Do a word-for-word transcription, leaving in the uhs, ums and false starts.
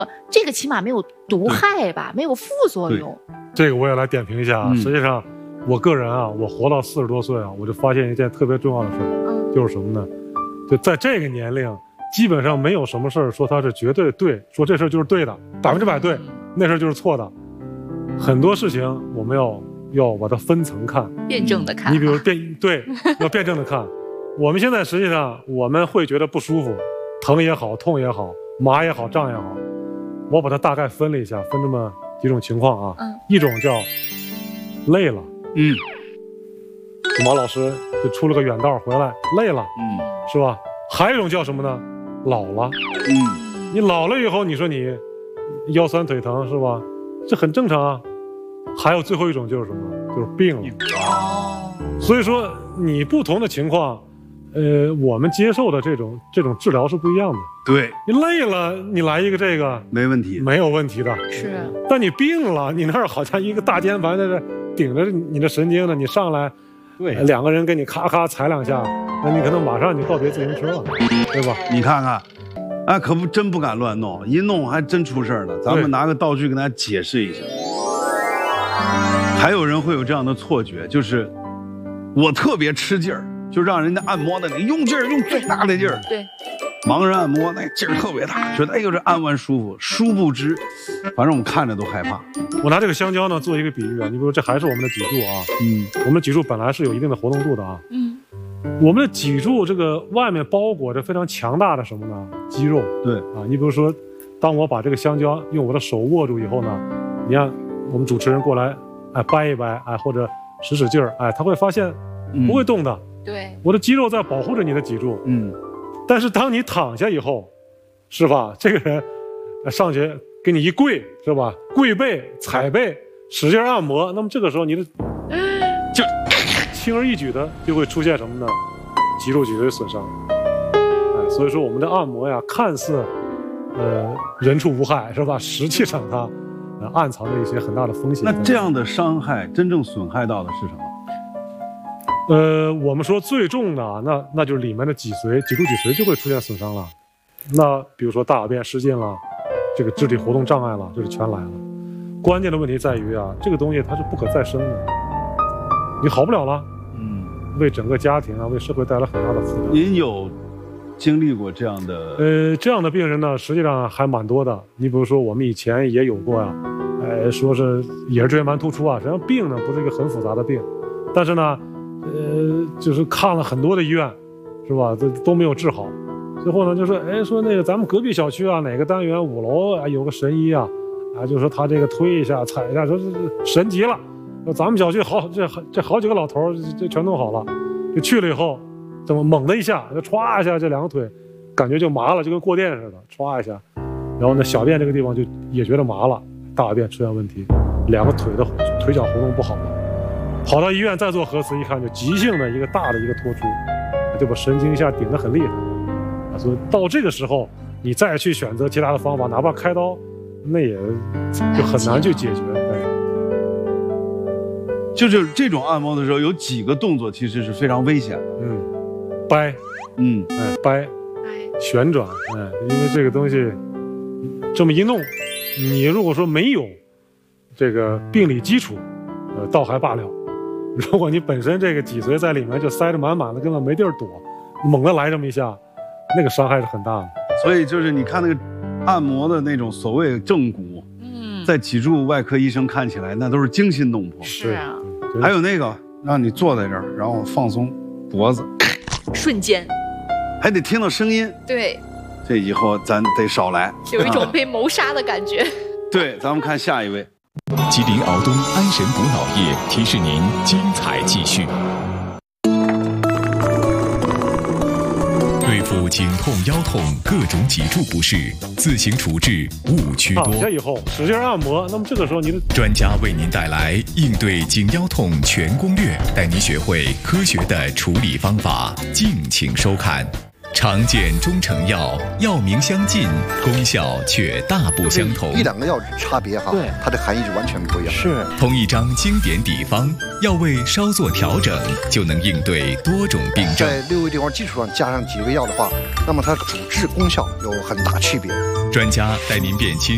这个起码没有毒害吧，没有副作用。 这个我也来点评一下啊。 嗯、 实际上，我个人啊，我活到四十多岁啊，我就发现一件特别重要的事儿、嗯，就是什么呢？就在这个年龄，基本上没有什么事儿说它是绝对对，说这事儿就是对的，百分之百对，嗯、那事儿就是错的。很多事情我们要要把它分层看， 辩证的看。 你比如辩对，要辩证的看。我们现在实际上我们会觉得不舒服，疼也好，痛也好，麻也好，胀也好，我把它大概分了一下，分这么几种情况啊。嗯，一种叫累了， 嗯， 毛老师就出了个远道回来，累了， 嗯， 是吧？还有一种叫什么呢？老了， 嗯， 你老了以后，你说你腰酸腿疼是吧？这很正常啊。还有最后一种就是什么？就是病了。 哦， 所以说你不同的情况。呃，我们接受的这种这种治疗是不一样的。 对， 你累了，你来一个这个没问题， 没有问题的。 是， 但你病了，你那儿好像一个大键盘在这顶着你的神经呢，你上来， 对， 两个人给你咔咔踩两下，那你可能马上就告别自行车了，对吧？ 你看看，哎，可不真不敢乱弄，一弄还真出事儿了。咱们拿个道具跟大家解释一下。还有人会有这样的错觉，就是我特别吃劲儿。就让人家按摩的你用劲儿，用最大的劲儿。 对， 盲人按摩那劲儿特别大，觉得哎呦这按完舒服。殊不知，反正我们看着都害怕。 我拿这个香蕉呢做一个比喻啊，你比如这还是我们的脊柱啊， 嗯， 我们的脊柱本来是有一定的活动度的啊， 嗯， 我们的脊柱这个外面包裹着非常强大的什么呢？肌肉。 对啊，你比如说，当我把这个香蕉用我的手握住以后呢，你让我们主持人过来，哎掰一掰，哎或者使使劲儿，哎他会发现不会动的。嗯对， 我的肌肉在保护着你的脊柱， 嗯， 但是当你躺下以后，是吧？这个人上去给你一跪，是吧？跪背、踩背，使劲按摩，那么这个时候你的就轻而易举的就会出现什么呢？脊柱脊髓损伤。哎，所以说我们的按摩呀，看似呃人畜无害，是吧？实际上它呃暗藏着一些很大的风险。 那这样的伤害，真正损害到的是什么？ 呃，我们说最重的啊，那那就是里面的脊髓、脊柱、脊髓就会出现损伤了。那比如说大小便失禁了，这个肢体活动障碍了，这是全来了。关键的问题在于啊，这个东西它是不可再生的，你好不了了， 嗯， 为整个家庭啊，为社会带来很大的负担。 您有经历过这样的？ 呃，这样的病人呢，实际上还蛮多的。你比如说，我们以前也有过呀、啊，呃，说是也是椎间盘突出啊，实际上病呢不是一个很复杂的病，但是呢。呃，就是看了很多的医院，是吧？都都没有治好。最后呢，就说，哎，说那个咱们隔壁小区啊，哪个单元五楼啊有个神医啊，啊，就说他这个推一下、踩一下，说这神级了。说咱们小区好这这好几个老头这这全弄好了，就去了以后，怎么猛的一下，就歘一下，这两个腿感觉就麻了，就跟过电似的，歘一下。然后呢，小便这个地方就也觉得麻了，大便出现问题，两个腿的腿脚活动不好了。跑到医院再做核磁，一看就急性的一个大的一个脱出，就把神经一下顶得很厉害啊！所以到这个时候，你再去选择其他的方法，哪怕开刀，那也就很难去解决。 就是这种按摩的时候，有几个动作其实是非常危险的。 嗯，掰， 嗯， 哎，掰，旋转，哎，因为这个东西这么一弄，你如果说没有这个病理基础，呃，倒还罢了。如果你本身这个脊髓在里面就塞得满满的，根本没地儿躲，猛地来这么一下，那个伤害是很大的。 所以就是你看那个按摩的那种所谓正骨，嗯，在脊柱外科医生看起来那都是惊心动魄。 是啊， 还有那个让你坐在这儿，然后放松脖子， 瞬间， 还得听到声音。 对， 这以后咱得少来， 有一种被谋杀的感觉。 对，咱们看下一位。 吉林敖东安神补脑液提示您精彩继续。对付颈痛、腰痛各种脊柱不适，自行处置勿居多。 躺下以后使劲按摩，那么这个时候你的专家为您带来应对颈腰痛全攻略，带您学会科学的处理方法，敬请收看。常见中成药，药名相近，功效却大不相同。 一两个药差别哈，对，它的含义是完全不一样。 是同一张经典底方，药味稍作调整，就能应对多种病症。 在六味地黄基础上加上几味药的话，那么它主治功效有很大区别。 专家带您辨清